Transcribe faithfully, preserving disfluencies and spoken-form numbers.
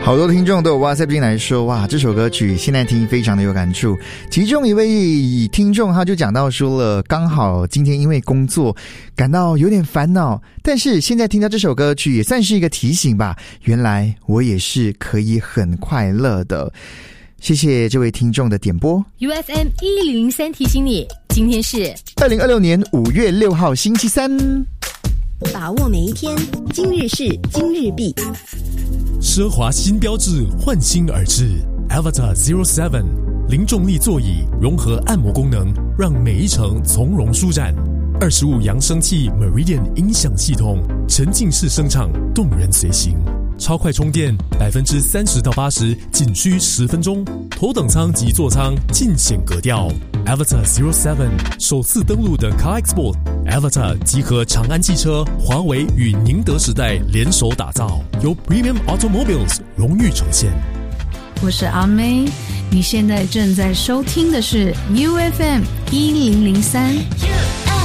好多听众都有 WhatsApp 进来说，哇，这首歌曲现在听非常的有感触。其中一位听众他就讲到说了，刚好今天因为工作感到有点烦恼，但是现在听到这首歌曲也算是一个提醒吧，原来我也是可以很快乐的。谢谢这位听众的点播。 U F M 一零零三提醒你，今天是二零二六年五月六号星期三， 把握每一天，今日事今日毕。 奢华新标志焕新而至 Avatar Zero Seven 零重力座椅融合按摩功能，让每一程从容舒展。二十五扬声器 Meridian 音响系统，沉浸式声场，动人随行。超快充电，百分之三十到八十仅需十分钟。头等舱及座舱尽显格调。Avatar Zero Seven 首次登陆的 Car Expo，Avatar 集合长安汽车、华为与宁德时代联手打造，由 Premium Automobiles 荣誉呈现。 我是阿妹，你现在正在收听的是 U F M 一零零三。